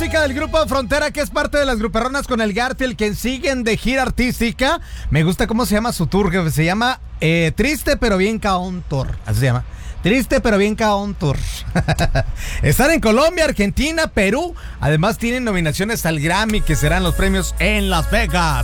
música del grupo Frontera, que es parte de las Gruperronas con el Garfield, que siguen de gira artística. Me gusta cómo se llama su tour, que se llama Triste pero bien Caón Tour. Así se llama. Triste pero bien Caón Tour. Están en Colombia, Argentina, Perú. Además tienen nominaciones al Grammy, que serán los premios en Las Vegas.